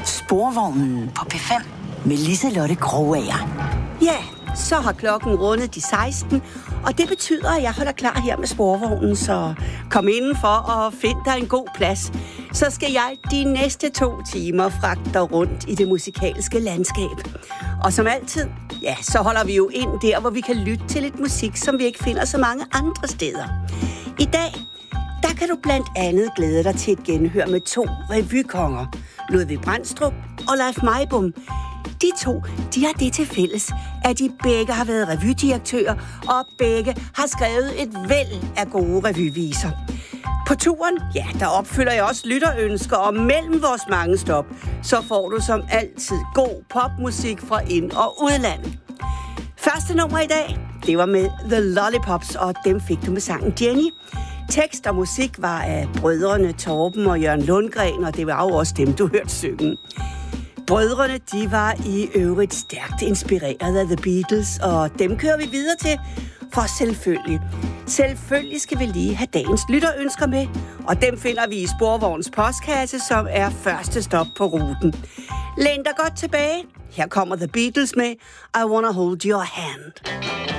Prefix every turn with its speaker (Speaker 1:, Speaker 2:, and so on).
Speaker 1: Sporvognen på P5 med Liselotte Krogager.
Speaker 2: Ja, så har klokken rundet de 16, og det betyder, at jeg holder klar her med sporvognen, så kom indenfor og find dig en god plads. Så skal jeg de næste 2 timer fragte dig rundt i det musikalske landskab. Og som altid, ja, så holder vi jo ind der, hvor vi kan lytte til lidt musik, som vi ikke finder så mange andre steder. I dag, der kan du blandt andet glæde dig til et genhør med 2 revykonger, Ludvig Brandstrup og Leif Meibom. De 2, de har det til fælles, at de begge har været revydirektører, og begge har skrevet et væld af gode revyviser. På turen, ja, der opfylder jeg også lytterønsker, og mellem vores mange stop, så får du som altid god popmusik fra ind- og udland. Første nummer i dag, det var med The Lollipops, og dem fik du med sangen Jenny. Tekst og musik var af brødrene Torben og Jørgen Lundgren, og det var jo også dem, du hørte synge. Brødrene, de var i øvrigt stærkt inspireret af The Beatles, og dem kører vi videre til, for selvfølgelig skal vi lige have dagens lytterønsker med, og dem finder vi i Sporvognens postkasse, som er første stop på ruten. Læn dig godt tilbage. Her kommer The Beatles med I Wanna Hold Your Hand.